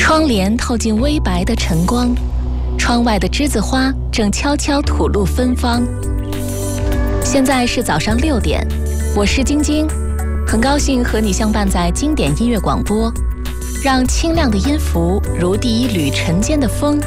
窗帘透进微白的晨光，窗外的栀子花正悄悄吐露芬芳。现在是早上6点，我是晶晶，很高兴和你相伴在经典音乐广播，让清亮的音符如第一缕晨间的风，